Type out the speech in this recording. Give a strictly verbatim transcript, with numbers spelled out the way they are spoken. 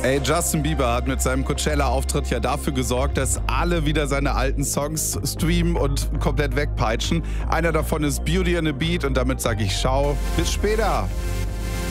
Ey, Justin Bieber hat mit seinem Coachella-Auftritt ja dafür gesorgt, dass alle wieder seine alten Songs streamen und komplett wegpeitschen. Einer davon ist Beauty and the Beat und damit sage ich ciao, bis später.